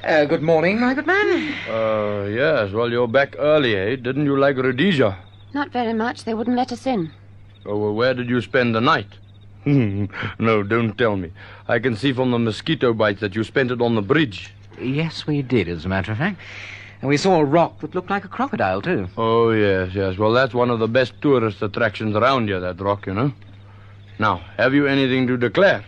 Good morning, my good man. Yes, well, you're back early, eh? Didn't you like Rhodesia? Not very much. They wouldn't let us in. Oh, well, where did you spend the night? No, don't tell me. I can see from the mosquito bites that you spent it on the bridge. Yes, we did, as a matter of fact. And we saw a rock that looked like a crocodile, too. Oh, yes. Well, that's one of the best tourist attractions around here, that rock, you know. Now, have you anything to declare?